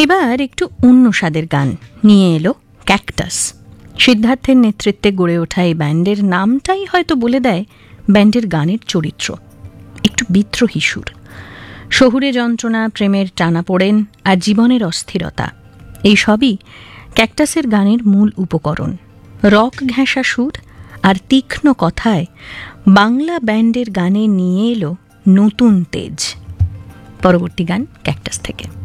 এবার একটু অন্য স্বাদের গান নিয়ে এলো ক্যাকটাস। সিদ্ধার্থের নেতৃত্বে গড়ে ওঠা এই ব্যান্ডের নামটাই হয়তো বলে দেয় ব্যান্ডের গানের চরিত্র, একটু বিদ্রোহী সুর, শহুরে যন্ত্রণা, প্রেমের টানাপোড়েন আর জীবনের অস্থিরতা, এই সবই ক্যাকটাসের গানের মূল উপকরণ। রক ঘেঁষা সুর আর তীক্ষ্ণ কথায় বাংলা ব্যান্ডের গানে নিয়ে এলো নতুন তেজ। পরবর্তী গান ক্যাকটাস থেকে।